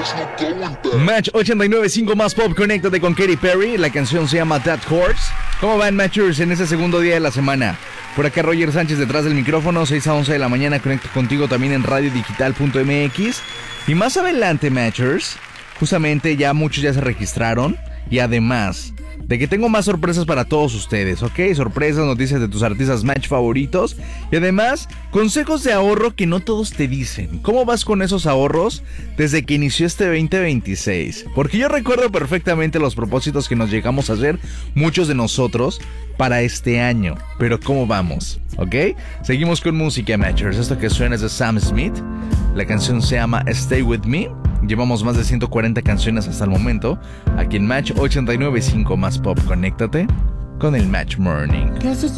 Match 89.5 más pop, conéctate con Katy Perry. La canción se llama That Horse. ¿Cómo van, Matchers, en este segundo día de la semana? Por acá Roger Sánchez detrás del micrófono, 6 a 11 de la mañana. Conecto contigo también en radiodigital.mx. Y más adelante, Matchers, justamente ya muchos ya se registraron. Y además de que tengo más sorpresas para todos ustedes, ¿ok? Sorpresas, noticias de tus artistas match favoritos. Y además, consejos de ahorro que no todos te dicen. ¿Cómo vas con esos ahorros desde que inició este 2026? Porque yo recuerdo perfectamente los propósitos que nos llegamos a hacer muchos de nosotros para este año. Pero ¿cómo vamos? ¿Ok? Seguimos con música, Matchers. Esto que suena es de Sam Smith. La canción se llama Stay With Me. Llevamos más de 140 canciones hasta el momento. Aquí en Match 89.5 más pop. Conéctate con el Match Morning.